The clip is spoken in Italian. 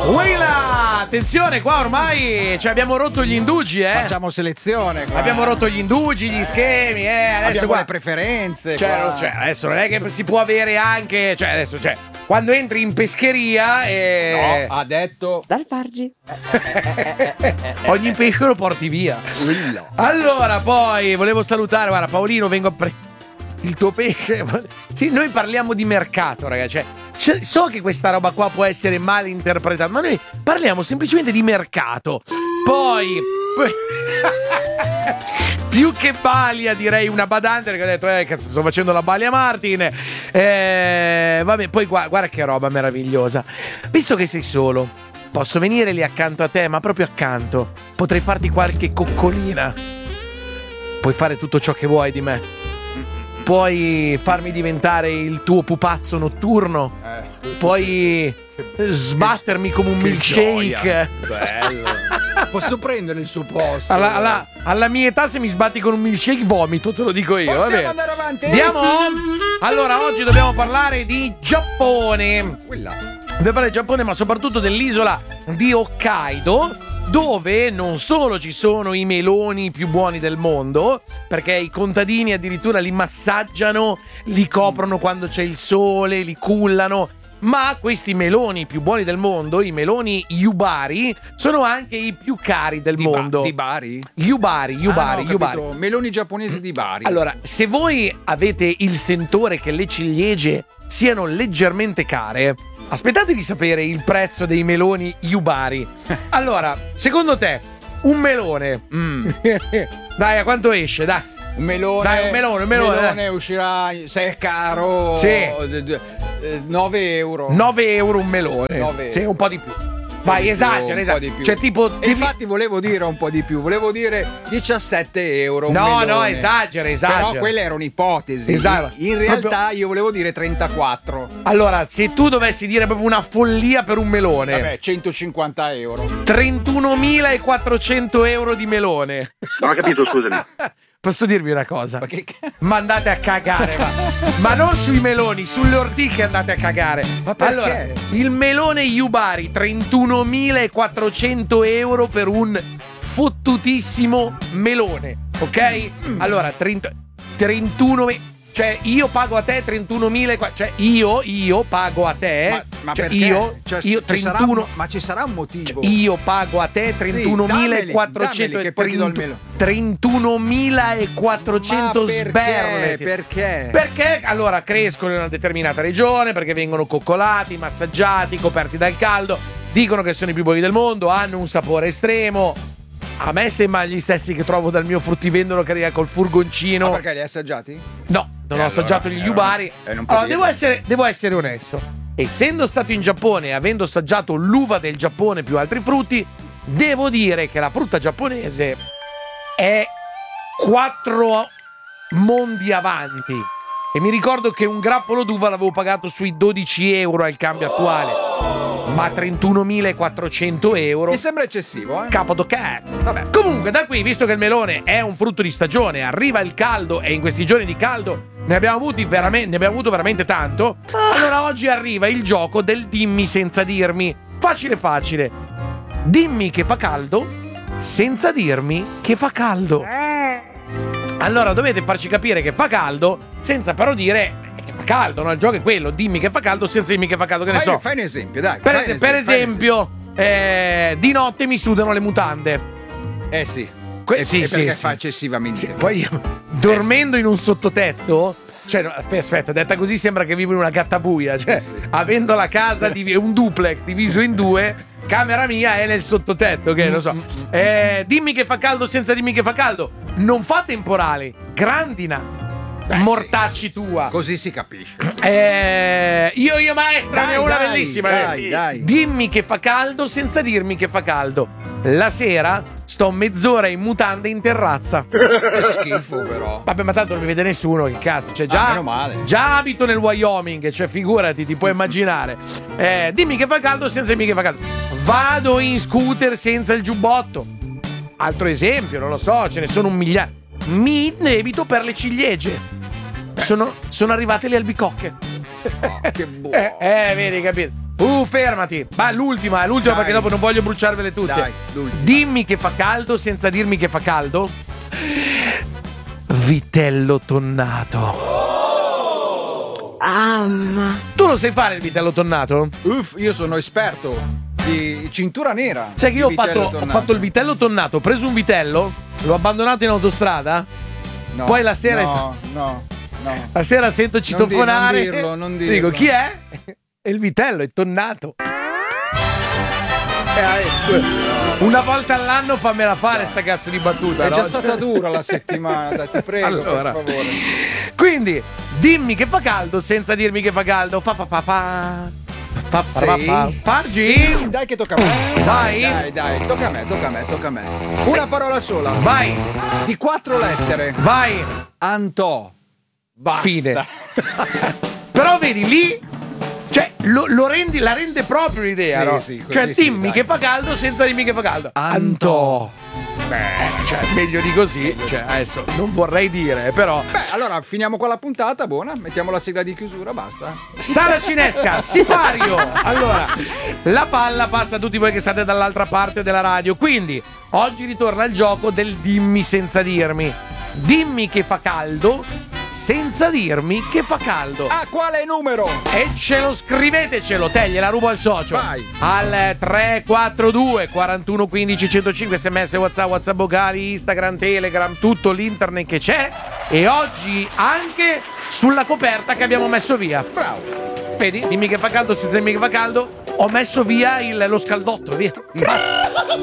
Willa, attenzione, qua ormai abbiamo rotto gli indugi, Facciamo selezione qua. Abbiamo rotto gli indugi, gli schemi, adesso Abbiamo qua le preferenze. Cioè, adesso non è che si può avere anche, quando entri in pescheria No, ha detto Dal Fargi. ogni pesce lo porti via. Willa. Allora, poi volevo salutare, guarda, Paolino, vengo a il tuo pesce. Sì, noi parliamo di mercato, ragazzi. So che questa roba qua può essere mal interpretata, ma noi parliamo semplicemente di mercato. Poi più che balia, direi una badante, perché ha detto cazzo, sto facendo la balia Martin. Vabbè, poi guarda che roba meravigliosa. Visto che sei solo, posso venire lì accanto a te, ma proprio accanto. Potrei farti qualche coccolina. Puoi fare tutto ciò che vuoi di me. Puoi farmi diventare il tuo pupazzo notturno. Puoi sbattermi come un milkshake. Bello. Posso prendere il suo posto? Alla mia età, se mi sbatti con un milkshake, vomito, te lo dico io. Possiamo andare avanti? Andiamo? Allora, oggi dobbiamo parlare di Giappone. Dobbiamo parlare di Giappone, ma soprattutto dell'isola di Hokkaido, dove non solo ci sono i meloni più buoni del mondo, perché i contadini addirittura li massaggiano, li coprono quando c'è il sole, li cullano, ma questi meloni più buoni del mondo, i meloni Yubari, sono anche i più cari del mondo. Di Bari? Yubari. Meloni giapponesi di Bari. Allora, se voi avete il sentore che le ciliegie siano leggermente care, aspettate di sapere il prezzo dei meloni Yubari. Allora, secondo te, un melone dai, a quanto esce? Dai. Un melone. Dai, un melone. Uscirà, se è caro. Sì. 9 euro. 9 euro un melone. 9 Sì, un po' di più. Vai, esagera. Un po' di più. Cioè, tipo. E infatti volevo dire un po' di più. Volevo dire 17 euro. No, melone. esagera. Però quelle erano ipotesi. Esatto. In realtà io volevo dire 34. Allora, se tu dovessi dire proprio una follia per un melone. Vabbè, 150 euro. 31.400 euro di melone. Non ho capito, scusami. Posso dirvi una cosa? Ma andate a cagare, ma non sui meloni, sulle ortiche andate a cagare. Ma perché? Allora, il melone Yubari, 31.400 euro per un fottutissimo melone, ok? Allora, 31. Cioè, io pago a te 31.000. Cioè, io pago a te. Ma cioè, perché? io 31. Ma ci sarà un motivo? Cioè, io pago a te 31.400. 31.400 sberle. Perché? Perché allora crescono in una determinata regione, perché vengono coccolati, massaggiati, coperti dal caldo. Dicono che sono i più buoni del mondo, hanno un sapore estremo. A me sembra gli stessi che trovo dal mio fruttivendolo che arriva col furgoncino. Ma perché li hai assaggiati? No, non ho assaggiato gli Yubari. Allora, devo essere onesto. Essendo stato in Giappone e avendo assaggiato l'uva del Giappone più altri frutti, devo dire che la frutta giapponese è 4 mondi avanti. E mi ricordo che un grappolo d'uva l'avevo pagato sui 12 euro al cambio attuale. Ma 31.400 euro Mi sembra eccessivo, capo do cazzo. Vabbè. Comunque, da qui, visto che il melone è un frutto di stagione, arriva il caldo e in questi giorni di caldo ne abbiamo avuto veramente tanto. Allora oggi arriva il gioco del dimmi senza dirmi. Facile. Dimmi che fa caldo senza dirmi che fa caldo. Allora dovete farci capire che fa caldo senza però dire che fa caldo, no? Il gioco è quello, dimmi che fa caldo senza dirmi che fa caldo, che ne so. Fai un esempio, dai. Per esempio, di notte mi sudano le mutande. Sì. Sì, perché sì. fa eccessivamente. Sì, poi io, dormendo in un sottotetto, cioè, no, aspetta, detta così sembra che vivo in una gattabuia. Cioè, avendo la casa un duplex diviso in due, camera mia è nel sottotetto, che non so. Dimmi che fa caldo senza dirmi che fa caldo. Non fa temporale, grandina. Mortacci tua. Così si capisce. Io maestra, ne ho una bellissima. Dai. Dimmi che fa caldo senza dirmi che fa caldo. La sera sto mezz'ora in mutande in terrazza. Che schifo, però. Vabbè, ma tanto non mi vede nessuno, che cazzo. Cioè, meno male. già abito nel Wyoming, cioè figurati, ti puoi immaginare. Dimmi che fa caldo senza dirmi che fa caldo. Vado in scooter senza il giubbotto. Altro esempio, non lo so, ce ne sono un migliaio. Mi indebito per le ciliegie. Sono arrivate le albicocche. Oh, che buono. Vedi, capito? Fermati. Va, l'ultima Dai. perché dopo non voglio bruciarvele tutte. Dai, l'ultima. Dimmi che fa caldo senza dirmi che fa caldo. Vitello tonnato. Tu lo sai fare il vitello tonnato? Io sono esperto di cintura nera. Sai che io di ho vitello fatto tonnato. il vitello tonnato, ho preso un vitello, l'ho abbandonato in autostrada, No, poi la sera no. la sera sento citofonare. Non dirlo. Dico, chi è? E il vitello è tonnato. Scusa, una volta all'anno fammela fare sta cazzo di battuta. È no? già stata dura la settimana, dai, ti prego, Allora. per favore. Quindi, dimmi che fa caldo senza dirmi che fa caldo. Pargi? Sì, dai che tocca a me. Dai. Dai, tocca a me. Una parola sola. Vai, Di 4 lettere. vai. Antò. Basta. Fine. Però vedi lì, cioè la rende proprio l'idea, Sì, no? sì, così Cioè sì, dimmi dai. che fa caldo senza dirmi che fa caldo. Antò. Beh, cioè meglio di così, cioè adesso non vorrei dire, però. Beh, allora finiamo con la puntata, buona. Mettiamo la sigla di chiusura, basta. Sala cinesca, sipario. Allora, la palla passa a tutti voi che state dall'altra parte della radio. Quindi, oggi ritorna il gioco del dimmi senza dirmi. Dimmi che fa caldo senza dirmi che fa caldo. A quale numero? E ce lo scrivetecelo, te gliela rubo al socio. Vai. Al 342 41 15 105 SMS, WhatsApp vocali, Instagram, Telegram, tutto l'internet che c'è. E oggi anche sulla coperta che abbiamo messo via. Bravo. Vedi? Dimmi che fa caldo senza dirmi che fa caldo. Ho messo via lo scaldotto, via. Basta.